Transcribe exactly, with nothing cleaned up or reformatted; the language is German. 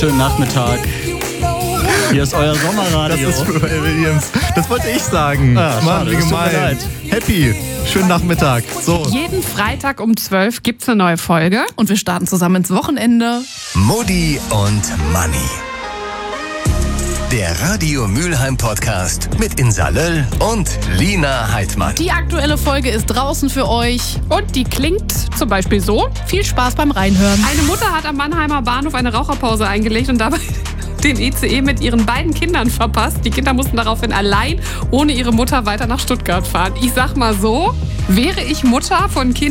Schönen Nachmittag. Hier ist euer Sommerradio. Das ist Pharrell Williams. Das wollte ich sagen. Ah, Mann, schade, wie das tut mir gemein. leid. Happy. Schönen Nachmittag. So. Jeden Freitag um zwölf gibt's eine neue Folge. Und wir starten zusammen ins Wochenende. Mutti und Manni. Der Radio Mülheim Podcast mit Insa Löll und Lina Heidmann. Die aktuelle Folge ist draußen für euch. Und die klingt zum Beispiel so. Viel Spaß beim Reinhören. Eine Mutter hat am Mannheimer Bahnhof eine Raucherpause eingelegt und dabei den I C E mit ihren beiden Kindern verpasst. Die Kinder mussten daraufhin allein ohne ihre Mutter weiter nach Stuttgart fahren. Ich sag mal so, wäre ich Mutter von Kindern,